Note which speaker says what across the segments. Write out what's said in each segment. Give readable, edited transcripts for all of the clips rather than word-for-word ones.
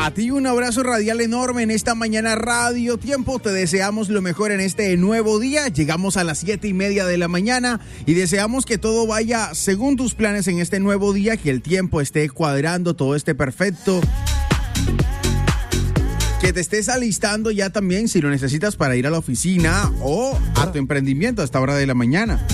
Speaker 1: A ti un abrazo radial enorme en esta mañana Radio Tiempo. Te deseamos lo mejor en este nuevo día. Llegamos a las 7:30 de la mañana y deseamos que todo vaya según tus planes en este nuevo día, que el tiempo esté cuadrando, todo esté perfecto. Que te estés alistando ya también si lo necesitas para ir a la oficina o a tu emprendimiento a esta hora de la mañana.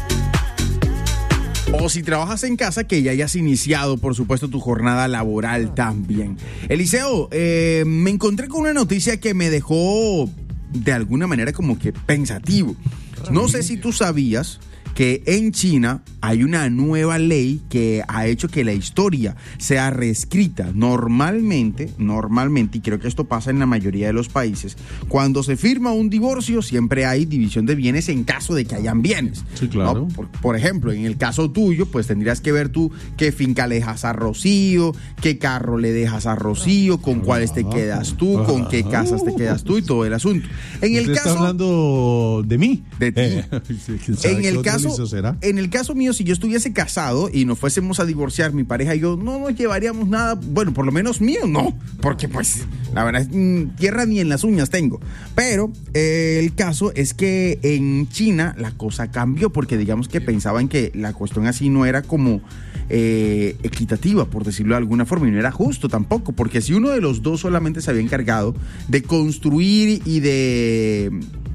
Speaker 1: O si trabajas en casa, que ya hayas iniciado, por supuesto, tu jornada laboral también. Eliseo, me encontré con una noticia que me dejó de alguna manera como que pensativo. No sé si tú sabías que en China hay una nueva ley que ha hecho que la historia sea reescrita. Normalmente, y creo que esto pasa en la mayoría de los países, cuando se firma un divorcio siempre hay división de bienes en caso de que hayan bienes.
Speaker 2: Sí, claro.
Speaker 1: ¿No? Por ejemplo, en el caso tuyo, pues tendrías que ver tú qué finca le dejas a Rocío, qué carro le dejas a Rocío, con cuáles te quedas tú, con qué casas te quedas tú y todo el asunto. En el caso,
Speaker 2: ¿está hablando de mí?
Speaker 1: De ti. En el caso mío, si yo estuviese casado y nos fuésemos a divorciar, mi pareja y yo, no nos llevaríamos nada, bueno, por lo menos mío no, porque pues la verdad es tierra ni en las uñas tengo. Pero el caso es que en China la cosa cambió porque digamos que pensaban que la cuestión así no era como equitativa, por decirlo de alguna forma, y no era justo tampoco, porque si uno de los dos solamente se había encargado de construir y de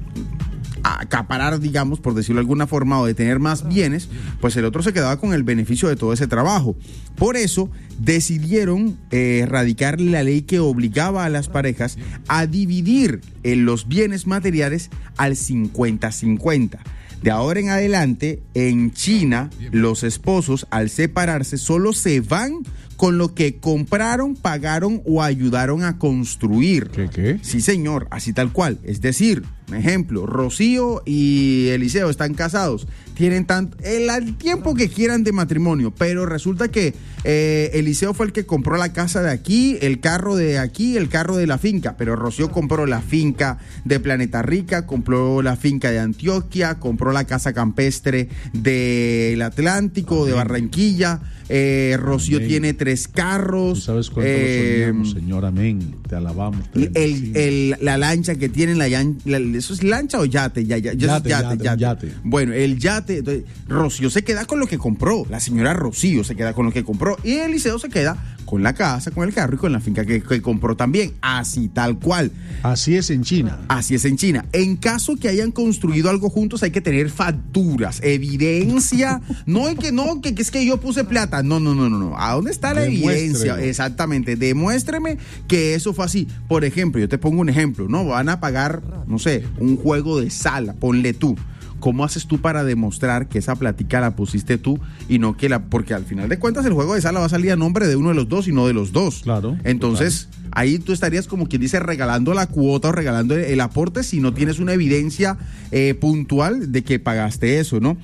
Speaker 1: acaparar, digamos, por decirlo de alguna forma, o de tener más bienes, pues el otro se quedaba con el beneficio de todo ese trabajo. Por eso decidieron erradicar la ley que obligaba a las parejas a dividir los bienes materiales al 50-50. De ahora en adelante, en China, los esposos, al separarse, solo se van con lo que compraron, pagaron o ayudaron a construir.
Speaker 2: ¿Qué?
Speaker 1: Sí, señor, así tal cual. Es decir, un ejemplo, Rocío y Eliseo están casados, tienen el tiempo que quieran de matrimonio, pero resulta que Eliseo fue el que compró la casa de aquí, el carro de aquí, el carro de la finca, pero Rocío compró la finca de Planeta Rica, compró la finca de Antioquia, compró la casa campestre del Atlántico, de Barranquilla. Rocío tiene 3 carros.
Speaker 2: ¿Tú sabes cuánto lo soñamos, Señor? Amén. Te alabamos.
Speaker 1: La lancha que tienen, ¿eso es lancha o yate? Yate. Bueno, el yate. Entonces, Rocío se queda con lo que compró. La señora Rocío se queda con lo que compró. Y Eliseo se queda con la casa, con el carro y con la finca que compró también. Así, tal cual.
Speaker 2: Así es en China.
Speaker 1: Así es en China. En caso que hayan construido algo juntos, hay que tener facturas, evidencia. Que es que yo puse plata. No. ¿A dónde está la evidencia? Exactamente. Demuéstreme que eso fue así. Por ejemplo, yo te pongo un ejemplo, ¿no? Van a pagar, no sé, un juego de sala, ponle tú. ¿Cómo haces tú para demostrar que esa platica la pusiste tú y no que porque al final de cuentas el juego de sala va a salir a nombre de uno de los dos y no de los dos?
Speaker 2: Claro.
Speaker 1: Entonces, ahí tú estarías como quien dice regalando la cuota o regalando el aporte si no tienes una evidencia puntual de que pagaste eso, ¿no?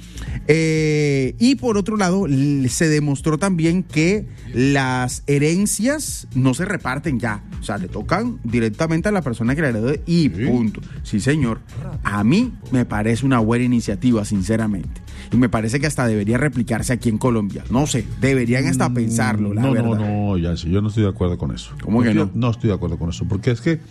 Speaker 1: Y por otro lado, se demostró también que las herencias no se reparten ya. O sea, le tocan directamente a la persona que la heredó y punto. Sí, señor. A mí me parece una buena iniciativa, sinceramente. Y me parece que hasta debería replicarse aquí en Colombia. No sé, deberían hasta pensarlo, la verdad.
Speaker 2: No, ya sí, yo no estoy de acuerdo con eso.
Speaker 1: ¿Cómo que no?
Speaker 2: No estoy de acuerdo con eso, porque es que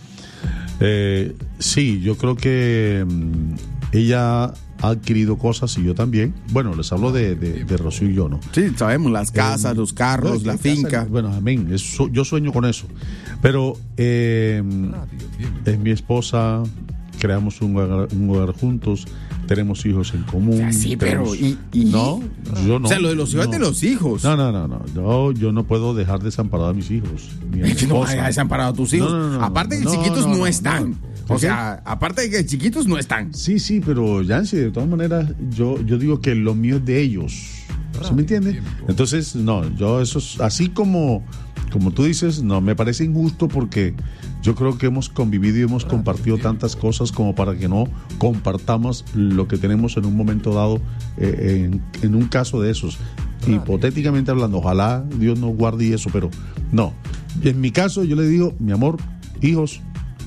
Speaker 2: sí, yo creo que ella ha adquirido cosas y yo también. Bueno, les hablo de Rocío y yo, ¿no?
Speaker 1: Sí, sabemos, las casas, los carros, la finca.
Speaker 2: Bueno, amén, yo sueño con eso. Pero es mi esposa, creamos un hogar juntos, tenemos hijos en común.
Speaker 1: O sea, sí, pero
Speaker 2: no, yo no.
Speaker 1: O sea, lo de los hijos es de los hijos.
Speaker 2: No. Yo no puedo dejar desamparado a mis hijos.
Speaker 1: Es que no vas a dejar desamparado a tus hijos. Aparte de que chiquitos no están. O sea, aparte de que chiquitos no están.
Speaker 2: Sí, pero Yancy, de todas maneras, yo digo que lo mío es de ellos. ¿Sí me entiendes? Entonces, no, yo eso es así como tú dices, no, me parece injusto porque yo creo que hemos convivido y hemos compartido tantas cosas como para que no compartamos lo que tenemos en un momento dado, en un caso de esos. Hipotéticamente hablando, ojalá Dios nos guarde y eso, pero no. En mi caso, yo le digo, mi amor, hijos,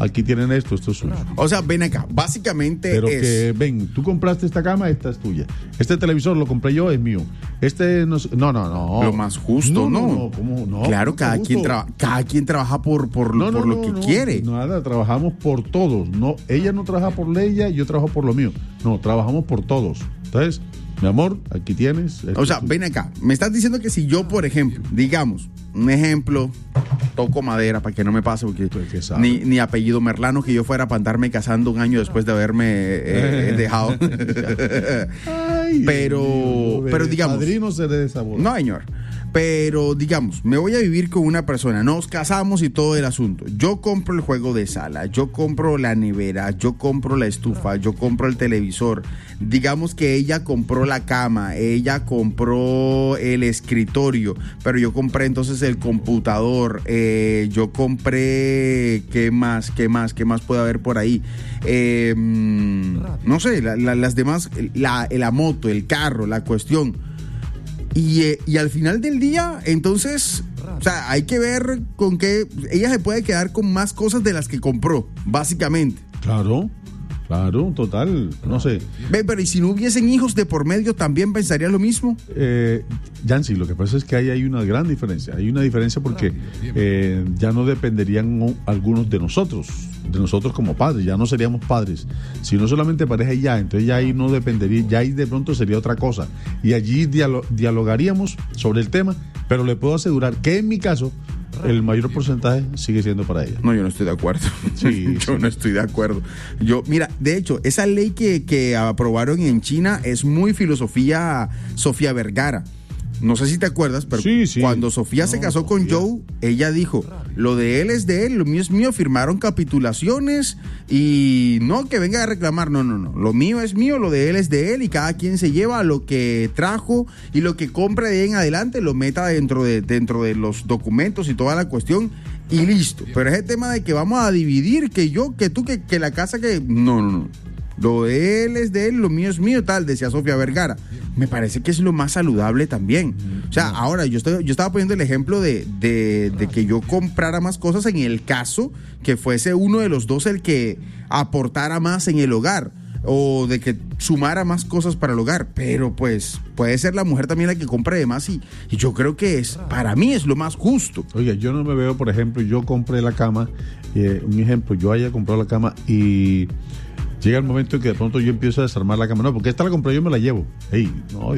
Speaker 2: aquí tienen esto es suyo.
Speaker 1: O sea, ven acá, básicamente
Speaker 2: pero que, ven, tú compraste esta cama, esta es tuya. Este televisor lo compré yo, es mío. Este no.
Speaker 1: Lo más justo, ¿no?
Speaker 2: ¿Cómo no?
Speaker 1: Claro, cada quien trabaja por lo que quiere.
Speaker 2: Nada, trabajamos por todos. No, ella no trabaja por ella, yo trabajo por lo mío. No, trabajamos por todos. Entonces, mi amor, aquí tienes.
Speaker 1: O sea, ven acá. Me estás diciendo que si yo, por ejemplo, digamos, un ejemplo, toco madera para que no me pase, porque ni apellido Merlano, que yo fuera a pantarme casando un año después de haberme dejado.
Speaker 2: Ay,
Speaker 1: pero digamos.
Speaker 2: Padrino seré de sabor.
Speaker 1: No, señor. Pero digamos, me voy a vivir con una persona, nos casamos y todo el asunto. Yo compro el juego de sala, yo compro la nevera, yo compro la estufa, yo compro el televisor. Digamos que ella compró la cama, ella compró el escritorio, pero yo compré entonces el computador, yo compré, ¿qué más puede haber por ahí? No sé, las demás, la moto, el carro, la cuestión. Y al final del día, entonces, o sea, hay que ver con qué ella se puede quedar con más cosas de las que compró, básicamente.
Speaker 2: Claro, total, no sé.
Speaker 1: Ve, pero ¿y si no hubiesen hijos de por medio, también pensaría lo mismo?
Speaker 2: Yancy, lo que pasa es que ahí hay una gran diferencia. Hay una diferencia porque ya no dependerían algunos de nosotros como padres, ya no seríamos padres, sino solamente pareja y ya. Entonces ya ahí no dependería, ya ahí de pronto sería otra cosa. Y allí dialogaríamos sobre el tema, pero le puedo asegurar que en mi caso, el mayor porcentaje sigue siendo para ella.
Speaker 1: No, yo no estoy de acuerdo.
Speaker 2: Sí,
Speaker 1: yo no estoy de acuerdo. Mira, de hecho, esa ley que aprobaron en China es muy filosofía Sofía Vergara. No sé si te acuerdas, pero cuando Sofía se casó con Joe, ella dijo, lo de él es de él, lo mío es mío, firmaron capitulaciones y no que venga a reclamar, no, lo mío es mío, lo de él es de él y cada quien se lleva lo que trajo y lo que compre de ahí en adelante lo meta dentro de los documentos y toda la cuestión y listo. Pero ese tema de que vamos a dividir, que yo, que tú, que la casa, que no. Lo de él es de él, lo mío es mío, tal, decía Sofía Vergara. Me parece que es lo más saludable también. O sea, ahora yo estaba poniendo el ejemplo de que yo comprara más cosas en el caso que fuese uno de los dos el que aportara más en el hogar o de que sumara más cosas para el hogar. Pero pues puede ser la mujer también la que compre de más y yo creo que para mí es lo más justo.
Speaker 2: Oiga, yo no me veo, por ejemplo, yo compré la cama, un ejemplo, yo haya comprado la cama y llega el momento en que de pronto yo empiezo a desarmar la cama. No, porque esta la compré yo, me la llevo. Ey, no.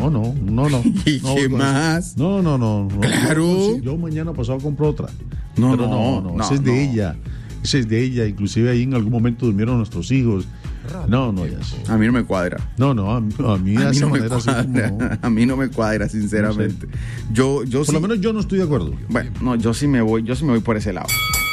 Speaker 1: ¿Y qué más?
Speaker 2: No.
Speaker 1: Claro.
Speaker 2: Yo mañana pasado compro otra.
Speaker 1: No.
Speaker 2: Esa es de ella. Esa es de ella. Inclusive ahí en algún momento durmieron nuestros hijos. No, ya sé.
Speaker 1: A mí no me cuadra.
Speaker 2: No, a mí de esa manera así como...
Speaker 1: A mí no me cuadra, sinceramente. No sé. Yo
Speaker 2: por lo menos yo no estoy de acuerdo.
Speaker 1: Bueno, no, yo sí me voy por ese lado.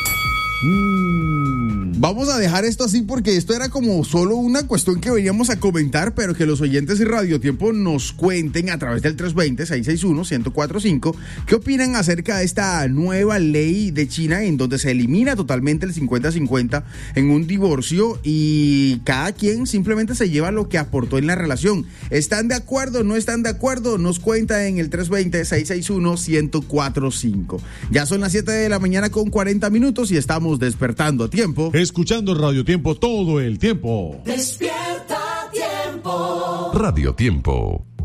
Speaker 1: Vamos a dejar esto así porque esto era como solo una cuestión que veníamos a comentar, pero que los oyentes de Radio Tiempo nos cuenten a través del 320-661-1045 qué opinan acerca de esta nueva ley de China en donde se elimina totalmente el 50-50 en un divorcio y cada quien simplemente se lleva lo que aportó en la relación. ¿Están de acuerdo? ¿No están de acuerdo? Nos cuenta en el 320-661-1045. Ya son las 7 de la mañana con 40 minutos y estamos despertando a tiempo.
Speaker 2: Escuchando Radio Tiempo todo el tiempo.
Speaker 3: Despierta Tiempo.
Speaker 4: Radio Tiempo.